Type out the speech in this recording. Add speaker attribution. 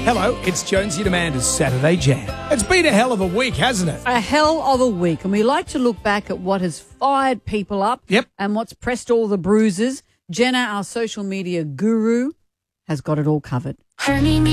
Speaker 1: Hello, it's Jonesy and Amanda's Saturday Jam. It's been a hell of a week, hasn't it?
Speaker 2: A hell of a week. And we like to look back at what has fired people up and what's pressed all the bruises. Jenna, our social media guru, has got it all covered.